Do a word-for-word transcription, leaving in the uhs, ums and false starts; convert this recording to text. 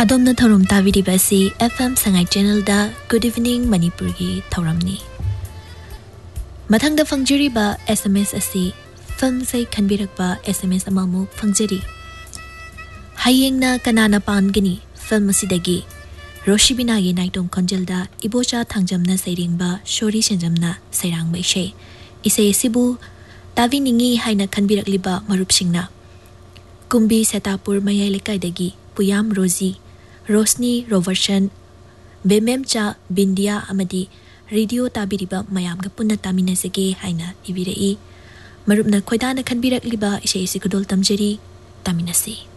ꯑꯗꯣꯝꯅ ꯊꯧꯔꯝ ꯇꯥꯕꯤꯔꯤꯕ ꯑꯁꯤ ꯑꯦꯐ ꯑꯦꯝ ꯁꯉꯥꯏ ꯆꯦꯅꯦꯜꯗ ꯒꯨꯗ ꯏꯚꯤꯅꯤꯡ ꯃꯅꯤꯄꯨꯔꯒꯤ ꯊꯧꯔꯝꯅꯤ꯫ ꯃꯊꯪꯗ ꯐꯪꯖꯔꯤꯕ ꯑꯦꯁ ꯑꯦꯝ ꯑꯦꯁ ꯑꯁꯤ ꯐꯤꯜꯝꯁꯩ ꯈꯟꯕꯤꯔꯛꯄ ꯑꯦꯁ ꯑꯦꯝ ꯑꯦꯁ ꯑꯃꯃꯨꯛ ꯐꯪꯖꯔꯤ꯫ ꯍꯌꯦꯡꯅ ꯀꯅꯥꯅ ꯄꯥꯟꯒꯅꯤ ꯐꯤꯜꯝ ꯑꯁꯤꯗꯒꯤ ꯔꯣꯁꯤꯕꯤꯅꯥꯒꯤ ꯅꯥꯏꯇꯣꯝ ꯈꯣꯟꯖꯦꯜꯗ ꯏꯕꯣꯆꯥ ꯊꯥꯡꯖꯝꯅ ꯁꯩꯔꯦꯡꯕ ꯁꯣꯔꯤ ꯁꯦꯟꯖꯝꯅ ꯁꯩꯔꯥꯡꯕ ꯏꯁꯩ ꯏꯁꯩ ꯑꯁꯤꯕꯨ ꯇꯥꯕꯤꯅꯤꯡꯉꯤ ꯍꯥꯏꯅ ꯈꯟꯕꯤꯔꯛꯂꯤꯕ ꯃꯔꯨꯞꯁꯤꯡꯅ ꯀꯨꯝꯕꯤ ꯁꯦꯇꯥꯄꯨꯔ ꯃꯌꯥꯏ ꯂꯩꯀꯥꯏꯗꯒꯤ ꯄꯨꯌꯥꯝ ꯔꯣꯖꯤ, ꯔꯣꯁꯅꯤ ꯔꯣꯕꯔꯁꯟ, ꯕꯦꯃꯦꯝꯆꯥ ꯕꯤꯟꯗꯤꯌꯥ ꯑꯃꯗꯤ ꯔꯦꯗꯤꯑꯣ ꯇꯥꯕꯤꯔꯤꯕ ꯃꯌꯥꯝꯒ ꯄꯨꯟꯅ ꯇꯥꯃꯤꯟꯅꯖꯒꯦ ꯍꯥꯏꯅ ꯏꯕꯤꯔꯛꯏ꯫ ꯃꯔꯨꯞꯅ ꯈꯣꯏꯗꯥꯅ ꯈꯟꯕꯤꯔꯛꯂꯤꯕ ꯏꯁꯩ ꯑꯁꯤ ꯈꯨꯗꯣꯜ ꯇꯝꯖꯔꯤ, ꯇꯥꯃꯤꯟꯅꯁꯤ꯫